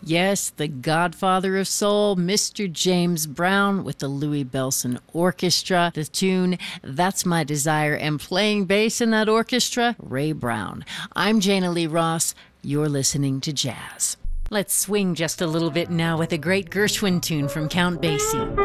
Yes, the godfather of soul, Mr. James Brown with the Louis Bellson Orchestra. The tune, That's My Desire, and playing bass in that orchestra, Ray Brown. I'm Jana Lee Ross. You're listening to Jazz. Let's swing just a little bit now with a great Gershwin tune from Count Basie.